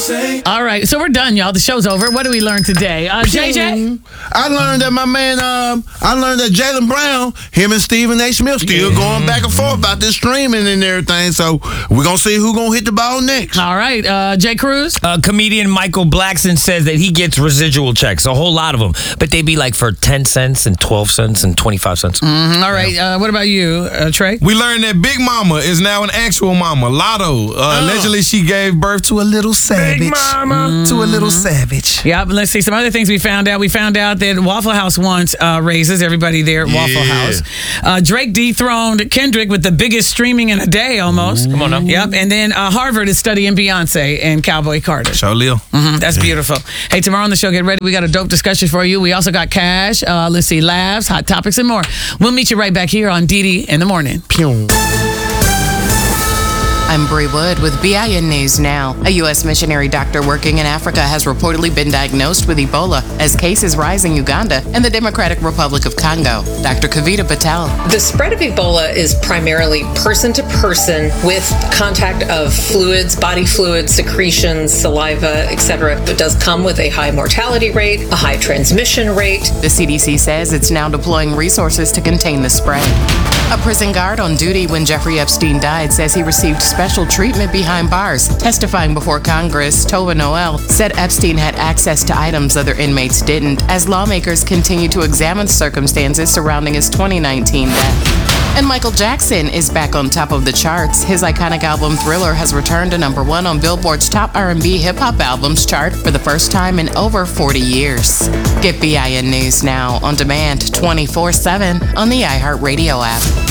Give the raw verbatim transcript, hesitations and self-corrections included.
say. All right, so we're done, y'all. The show's over. What did we learn today? Uh, J J? I learned that my man, um, I learned that Jaylen Brown, him and Stephen A. Smith still yeah. going back and forth about this streaming and everything. So we're going to see who's going to hit the ball next. All right, uh, Jay Cruz? Uh, comedian Michael Blackson says that he gets residual checks, a whole lot of them, but they be like for ten cents and twelve cents and twenty-five cents. Mm-hmm. All right, uh, what about you, uh, Trey? We learned that Big Mama is now an actual mama. Lotto. Uh, oh. Allegedly, she gave birth to a little savage. Big Mama. Mm. To a little savage. Yeah, but let's see some other things we found out. We found out that Waffle House wants uh, raises. Everybody there at yeah. Waffle House. Uh, Drake dethroned Kendrick with the biggest streaming in a day almost. Ooh. Come on now. Yep, and then uh, Harvard is studying Beyonce and Cowboy Carter. Show Lil. Mm-hmm. That's yeah. beautiful. Hey, tomorrow on the show, get ready. We got a dope discussion for you. We also got cash. Uh, let's see, laughs, hot topics, and more. We'll meet you right back here on D D in the morning. Pew. I'm Bree Wood with B I N News Now. A U S missionary doctor working in Africa has reportedly been diagnosed with Ebola as cases rise in Uganda and the Democratic Republic of Congo. Doctor Kavita Patel. The spread of Ebola is primarily person to person with contact of fluids, body fluids, secretions, saliva, et cetera. It does come with a high mortality rate, a high transmission rate. The C D C says it's now deploying resources to contain the spread. A prison guard on duty when Jeffrey Epstein died says he received special treatment behind bars. Testifying before Congress, Tova Noel said Epstein had access to items other inmates didn't, as lawmakers continue to examine circumstances surrounding his twenty nineteen death. And Michael Jackson is back on top of the charts. His iconic album Thriller has returned to number one on Billboard's top R and B hip-hop albums chart for the first time in over forty years. Get B I N News Now on demand twenty-four seven on the iHeartRadio app.